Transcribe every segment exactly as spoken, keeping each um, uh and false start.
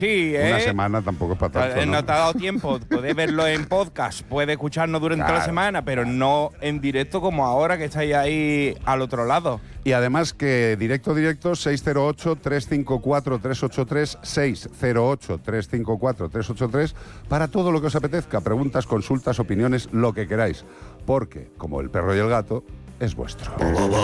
Sí, ¿eh? Una semana tampoco es para tanto, No, ¿no? no te ha dado tiempo. Puedes verlo en podcast, puedes escucharnos durante Claro. la semana, pero no en directo como ahora que estáis ahí al otro lado. Y además que directo, directo, seis cero ocho, tres cinco cuatro, tres ocho tres, seis cero ocho, tres cinco cuatro, tres ocho tres, para todo lo que os apetezca, preguntas, consultas, opiniones, lo que queráis. Porque, como el perro y el gato, es vuestro.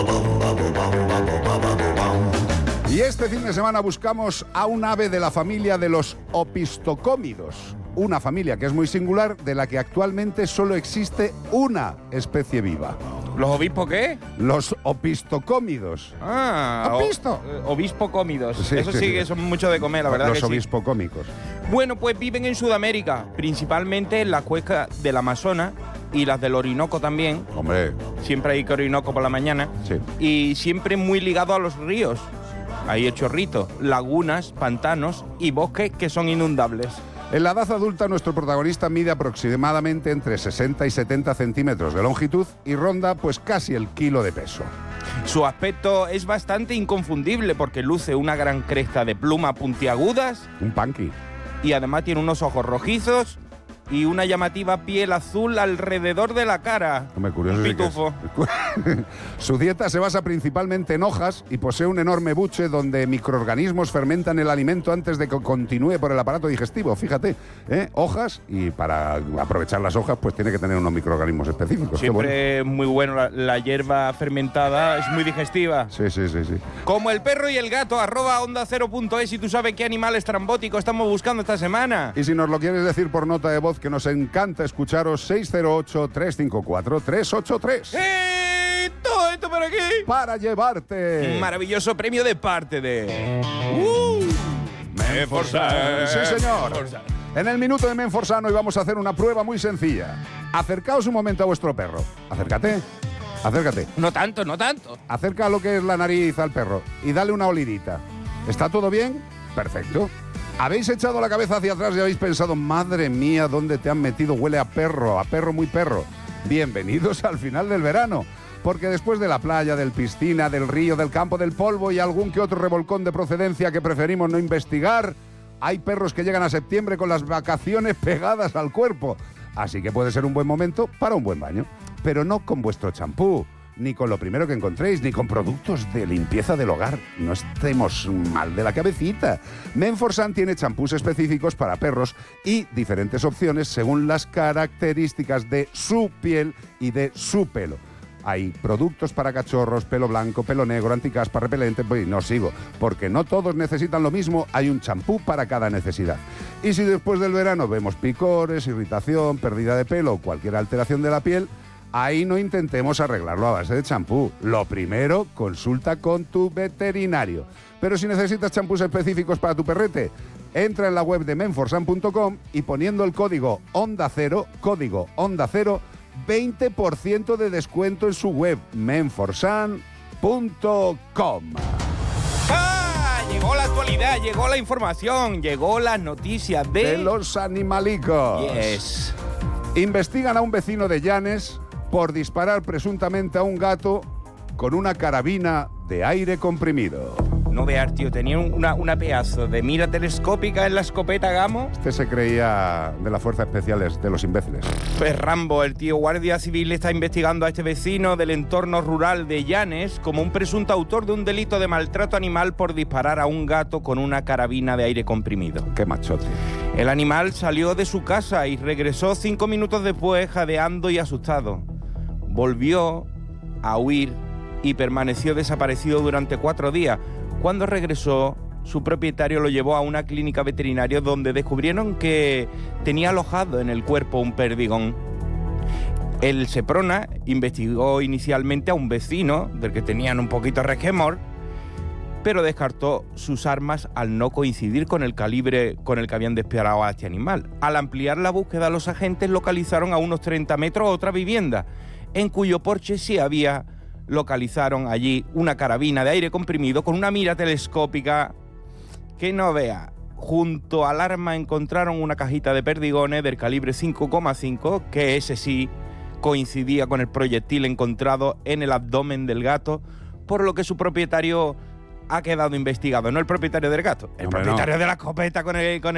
Y este fin de semana buscamos a un ave de la familia de los opistocómidos, una familia que es muy singular, de la que actualmente solo existe una especie viva. ¿Los obispos qué? Los opistocómidos. Ah, ¿Opisto? o- eh, obispo cómidos. Sí, Eso sí sí. que son mucho de comer, la verdad Los que sí. obispocómicos. Bueno, pues viven en Sudamérica, principalmente en la cuenca del Amazonas y las del Orinoco también. Hombre, Siempre hay que Orinoco por la mañana. sí. Y siempre muy ligado a los ríos. Ahí hay chorritos, lagunas, pantanos y bosques que son inundables. En la edad adulta, nuestro protagonista mide aproximadamente entre sesenta y setenta centímetros de longitud y ronda pues casi el kilo de peso. Su aspecto es bastante inconfundible porque luce una gran cresta de plumas puntiagudas Un punky. y además tiene unos ojos rojizos y una llamativa piel azul alrededor de la cara. Hombre, curioso Un sí que es. pitufo. Su dieta se basa principalmente en hojas y posee un enorme buche donde microorganismos fermentan el alimento antes de que continúe por el aparato digestivo. Fíjate, ¿eh? Hojas, y para aprovechar las hojas pues tiene que tener unos microorganismos específicos. Qué bueno. Siempre es muy bueno, la, la hierba fermentada es muy digestiva. Sí, sí, sí, sí. Como el perro y el gato, arroba onda cero punto es y tú sabes qué animal estrambótico estamos buscando esta semana. Y si nos lo quieres decir por nota de voz, que nos encanta escucharos, seis cero ocho, tres cinco cuatro, tres ocho tres. ¡Eh! Todo esto por aquí. Para llevarte. Un maravilloso premio de parte de... ¡Uh! Menforsan. Sí, señor. En el minuto de Menforsan hoy vamos a hacer una prueba muy sencilla. Acercaos un momento a vuestro perro. Acércate. Acércate. No tanto, no tanto. Acerca lo que es la nariz al perro y dale una olidita. ¿Está todo bien? Perfecto. ¿Habéis echado la cabeza hacia atrás y habéis pensado, madre mía, dónde te han metido? Huele a perro, a perro muy perro. Bienvenidos al final del verano. Porque después de la playa, del piscina, del río, del campo, del polvo y algún que otro revolcón de procedencia que preferimos no investigar, hay perros que llegan a septiembre con las vacaciones pegadas al cuerpo. Así que puede ser un buen momento para un buen baño. Pero no con vuestro champú, ni con lo primero que encontréis, ni con productos de limpieza del hogar. No estemos mal de la cabecita. Menforsan tiene champús específicos para perros y diferentes opciones según las características de su piel y de su pelo. Hay productos para cachorros, pelo blanco, pelo negro, anticaspa, repelente, pues no sigo, porque no todos necesitan lo mismo, hay un champú para cada necesidad. Y si después del verano vemos picores, irritación, pérdida de pelo o cualquier alteración de la piel, ahí no intentemos arreglarlo a base de champú. Lo primero, consulta con tu veterinario. Pero si necesitas champús específicos para tu perrete, entra en la web de menforsan punto com y poniendo el código Onda Cero, código Onda Cero, veinte por ciento de descuento en su web, menforsan punto com. ¡Ah! Llegó la actualidad, llegó la información, llegó las noticias de... De los animalicos. Yes. Investigan a un vecino de Llanes por disparar presuntamente a un gato con una carabina de aire comprimido. No veas, tío, tenía una, una pedazo de mira telescópica en la escopeta Gamo. Este se creía de las fuerzas especiales de los imbéciles. Pues Rambo, el tío Guardia Civil está investigando a este vecino del entorno rural de Llanes como un presunto autor de un delito de maltrato animal por disparar a un gato con una carabina de aire comprimido. Qué machote. El animal salió de su casa y regresó cinco minutos después jadeando y asustado. Volvió a huir y permaneció desaparecido durante cuatro días. Cuando regresó, su propietario lo llevó a una clínica veterinaria donde descubrieron que tenía alojado en el cuerpo un perdigón. El Seprona investigó inicialmente a un vecino, del que tenían un poquito de resquemor, pero descartó sus armas al no coincidir con el calibre con el que habían disparado a este animal. Al ampliar la búsqueda, los agentes localizaron a unos treinta metros otra vivienda, en cuyo porche sí había... localizaron allí una carabina de aire comprimido con una mira telescópica que no vea. Junto al arma encontraron una cajita de perdigones del calibre cinco coma cinco, que ese sí coincidía con el proyectil encontrado en el abdomen del gato, por lo que su propietario ha quedado investigado, no el propietario del gato, el Hombre, propietario no. de la escopeta con el, con